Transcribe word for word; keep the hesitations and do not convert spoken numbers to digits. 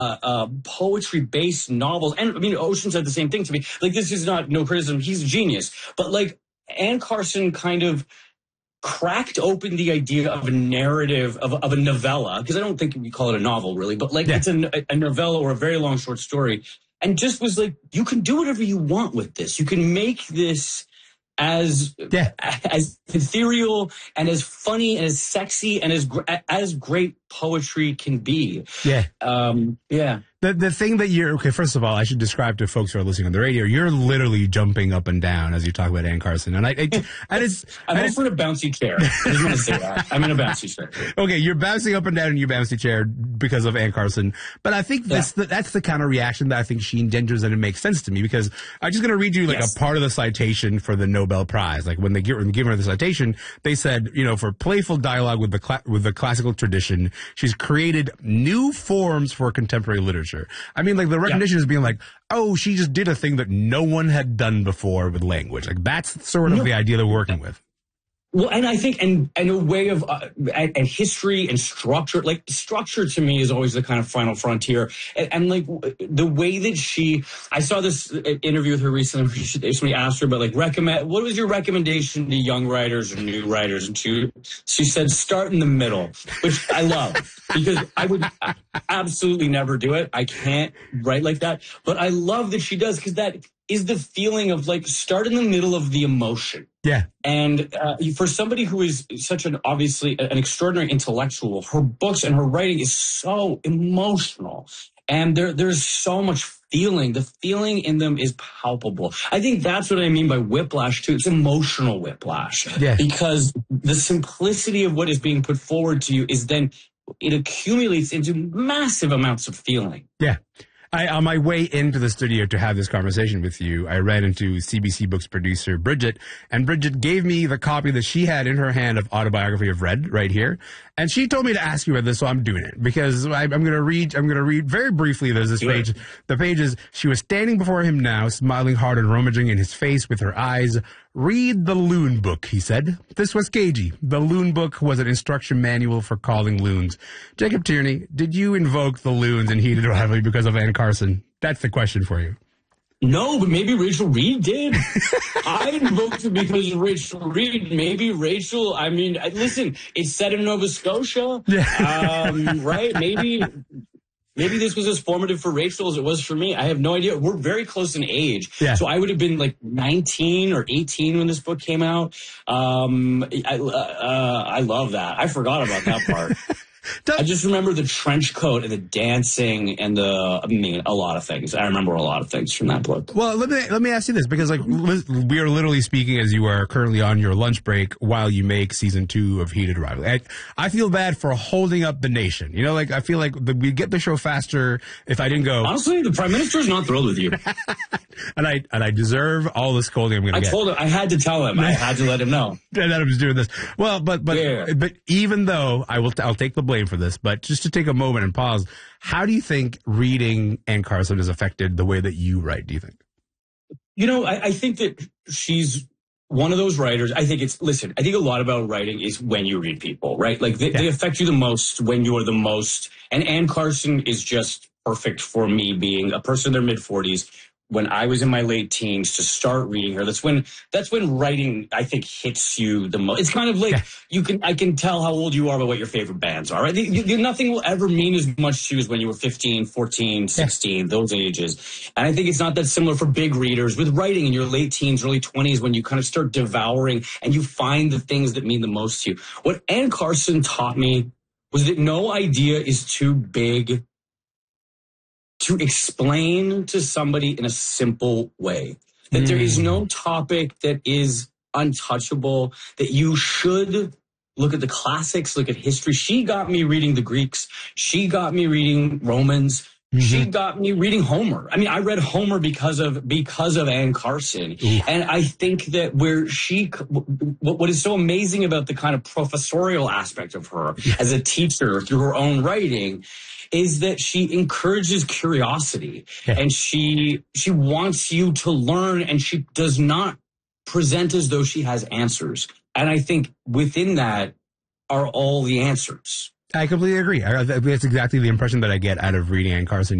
uh, poetry-based novels. And I mean, Ocean said the same thing to me. Like, this is not no criticism. He's a genius. But like, Anne Carson kind of cracked open the idea of a narrative, of, of a novella, because I don't think we call it a novel really, but like yeah. it's a, a novella or a very long short story. And just was like, you can do whatever you want with this. You can make this as yeah. as ethereal and as funny and as sexy and as as great poetry can be. Yeah. Um, yeah. The the thing that you're, okay, first of all, I should describe to folks who are listening on the radio, you're literally jumping up and down as you talk about Anne Carson. And I, I, I just... I'm I also in a bouncy chair. I just want to say that. I'm in a bouncy chair. Okay, you're bouncing up and down in your bouncy chair because of Anne Carson. But I think that's, yeah. the, that's the kind of reaction that I think she engenders, and it makes sense to me, because I'm just going to read you like yes. a part of the citation for the Nobel Prize. Like when they give, when they give her the citation, they said, you know, for playful dialogue with the cla- with the classical tradition, she's created new forms for contemporary literature. I mean, like, the recognition yeah. is being like, oh, she just did a thing that no one had done before with language. Like, that's sort of no. the idea that we're working with. Well, and I think, and, and a way of, uh, and, and history and structure, like structure to me is always the kind of final frontier. And, and like the way that she, I saw this interview with her recently, somebody asked her about like, recommend, what was your recommendation to young writers or new writers? And she, she said, start in the middle, which I love because I would absolutely never do it. I can't write like that, but I love that she does, because that is the feeling of like, start in the middle of the emotion. Yeah. And uh, for somebody who is such an, obviously, an extraordinary intellectual, her books and her writing is so emotional. And there, there's so much feeling. The feeling in them is palpable. I think that's what I mean by whiplash, too. It's emotional whiplash. Yeah. Because the simplicity of what is being put forward to you is then, it accumulates into massive amounts of feeling. Yeah. I, on my way into the studio to have this conversation with you, I ran into C B C Books producer Bridget, and Bridget gave me the copy that she had in her hand of Autobiography of Red right here. And she told me to ask you about this, so I'm doing it because I, I'm going to read, I'm going to read very briefly. There's this page. The page is, she was standing before him now, smiling hard and rummaging in his face with her eyes. Read the loon book, he said. This was cagey. The loon book was an instruction manual for calling loons. Jacob Tierney, did you invoke the loons in Heated Rivalry because of Anne Carson? That's the question for you. No, but maybe Rachel Reed did. I invoked it because of Rachel Reed. Maybe Rachel, I mean, listen, it's set in Nova Scotia, yeah. um, right? Maybe... Maybe this was as formative for Rachel as it was for me. I have no idea. We're very close in age. Yeah. So I would have been like nineteen or eighteen when this book came out. Um, I, uh, I love that. I forgot about that part. I just remember the trench coat and the dancing and the, I mean, a lot of things. I remember a lot of things from that book. Well, let me let me ask you this, because like we are literally speaking as you are currently on your lunch break while you make season two of Heated Rivalry. I, I feel bad for holding up the nation. You know, like I feel like the, we get the show faster if I didn't go. Honestly, the prime minister is not thrilled with you, and I and I deserve all the scolding I'm going to get. I told him I had to tell him. I had to let him know that I was doing this. Well, but but yeah. but even though I will, I'll take the blame for this, but just to take a moment and pause, how do you think reading Anne Carson has affected the way that you write, do you think? You know, I, I think that she's one of those writers. I think it's, listen, I think a lot about writing is when you read people, right? Like they, yeah. they affect you the most when you're the most. And Anne Carson is just perfect for me, being a person in their mid forties. When I was in my late teens to start reading her, that's when that's when writing, I think, hits you the most. It's kind of like yeah. you can I can tell how old you are by what your favorite bands are, right? The, the, nothing will ever mean as much to you as when you were fifteen, fourteen, sixteen, yeah. those ages. And I think it's not that similar for big readers. With writing in your late teens, early twenties, when you kind of start devouring and you find the things that mean the most to you. What Anne Carson taught me was that no idea is too big to explain to somebody in a simple way. That mm. there is no topic that is untouchable, that you should look at the classics, look at history. She got me reading the Greeks. She got me reading Romans. Mm-hmm. She got me reading Homer. I mean, I read Homer because of because of Anne Carson. Ooh. And I think that where she, what, what is so amazing about the kind of professorial aspect of her yeah. as a teacher through her own writing is that she encourages curiosity yeah. and she she wants you to learn, and she does not present as though she has answers. And I think within that are all the answers. I completely agree. I, that's exactly the impression that I get out of reading Anne Carson.